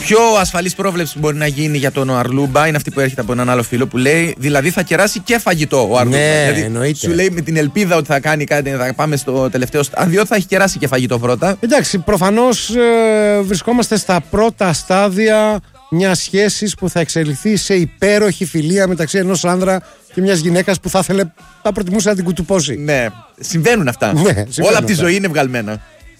πιο ασφαλής πρόβλεψη που μπορεί να γίνει για τον Αρλούμπα είναι αυτή που έρχεται από έναν άλλο φίλο που λέει, δηλαδή θα κεράσει και φαγητό ο Αρλούμπα. Ναι, γιατί εννοείται. σου λέει με την ελπίδα ότι θα κάνει κάτι, θα πάμε στο τελευταίο στάδιο, θα έχει κεράσει και φαγητό πρώτα. Εντάξει, προφανώς βρισκόμαστε στα πρώτα στάδια μιας σχέσης που θα εξελιχθεί σε υπέροχη φιλία μεταξύ ενός άνδρα και μιας γυναίκας που θα προτιμούσε να την κουτουπώσει. Ναι, συμβαίνουν αυτά. Ναι, συμβαίνουν Όλα από τη αυτά. ζωή είναι βγαλμένα.